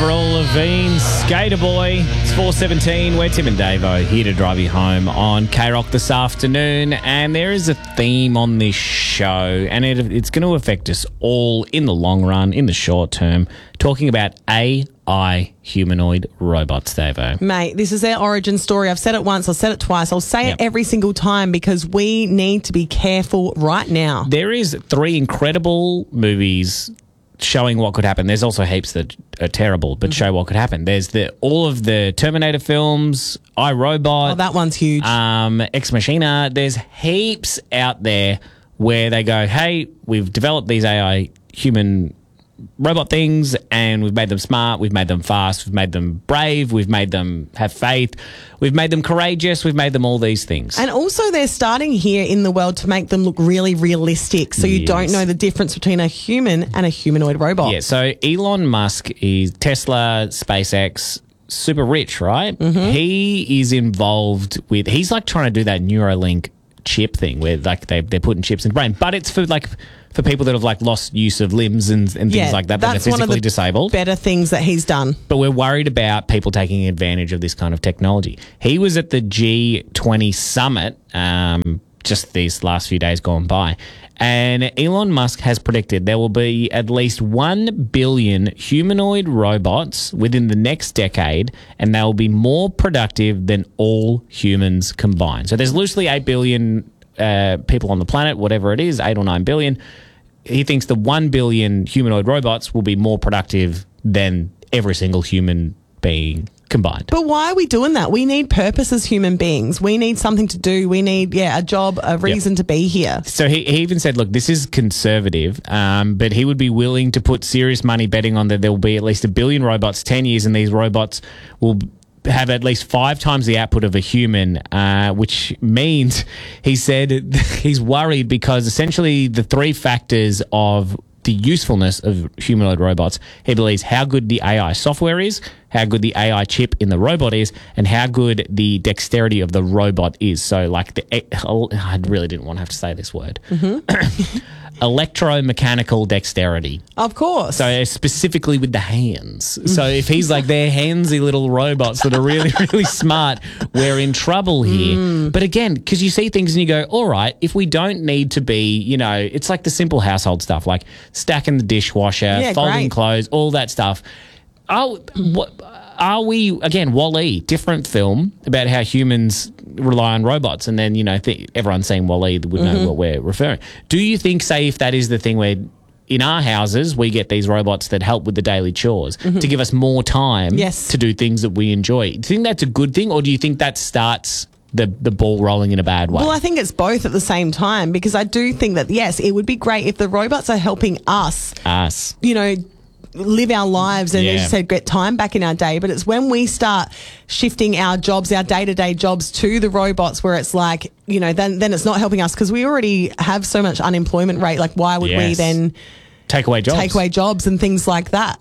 Avril Lavigne, Skater Boy. It's 4:17. We're Tim and Davo here to drive you home on K-Rock this afternoon. And there is a theme on this show, and it's going to affect us all in the long run, in the short term, talking about AI humanoid robots, Davo. Mate, this is their origin story. I've said it once, I'll say it twice. I'll say it every single time because we need to be careful right now. There is 3 incredible movies showing what could happen. There's also heaps that are terrible, but show what could happen. There's all of the Terminator films, iRobot. Oh, that one's huge. Ex Machina. There's heaps out there where they go, hey, we've developed these AI human robot things and we've made them smart, we've made them fast, we've made them brave, we've made them have faith, we've made them courageous, we've made them all these things. And also they're starting here in the world to make them look really realistic so you don't know the difference between a human and a humanoid robot. Yeah, so Elon Musk is Tesla, SpaceX, super rich, right? Mm-hmm. He is involved with, he's like trying to do that Neuralink chip thing where like they're putting chips in the brain, but it's for people that have like lost use of limbs and things like that are that's physically one of the disabled. Better things that he's done. But we're worried about people taking advantage of this kind of technology. He was at the G20 summit just these last few days gone by, and Elon Musk has predicted there will be at least 1 billion humanoid robots within the next decade, and they will be more productive than all humans combined. So there's loosely 8 billion people on the planet, whatever it is, 8 or 9 billion. He thinks the 1 billion humanoid robots will be more productive than every single human being combined. But why are we doing that? We need purpose as human beings. We need something to do. We need, a job, a reason to be here. So he even said, look, this is conservative, but he would be willing to put serious money betting on that there will be at least 1 billion robots, 10 years, and these robots will have at least 5 times the output of a human, which means he said he's worried because essentially the 3 factors of the usefulness of humanoid robots, he believes how good the AI software is, how good the AI chip in the robot is, and how good the dexterity of the robot is. So like I really didn't want to have to say this word. Mm-hmm. Electromechanical dexterity. Of course. So specifically with the hands. So if he's like, they're handsy little robots that are really, really smart, we're in trouble here. But again, because you see things and you go, all right, if we don't need to be, it's like the simple household stuff, like stacking the dishwasher, folding clothes, all that stuff. Are we, again, WALL-E, different film about how humans rely on robots, and then, everyone's saying WALL-E would know what we're referring. Do you think, say, if that is the thing where in our houses we get these robots that help with the daily chores to give us more time to do things that we enjoy, do you think that's a good thing, or do you think that starts the ball rolling in a bad way? Well, I think it's both at the same time, because I do think that, yes, it would be great if the robots are helping us. Live our lives and, as you said, get time back in our day. But it's when we start shifting our jobs, our day-to-day jobs to the robots where it's like, then it's not helping us because we already have so much unemployment rate. Like, why would we then take away jobs and things like that?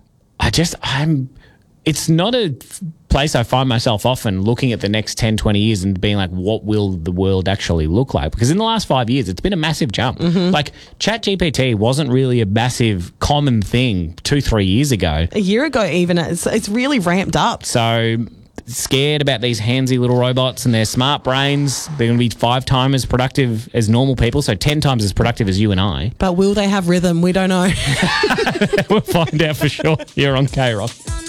It's not a place I find myself often looking at the next 10, 20 years and being like, what will the world actually look like? Because in the last 5 years, it's been a massive jump. Like ChatGPT wasn't really a massive common thing 2-3 years ago. A year ago even, it's really ramped up. So scared about these handsy little robots and their smart brains. They're going to be 5 times as productive as normal people, so 10 times as productive as you and I. But will they have rhythm? We don't know. We'll find out for sure here on K-Rock.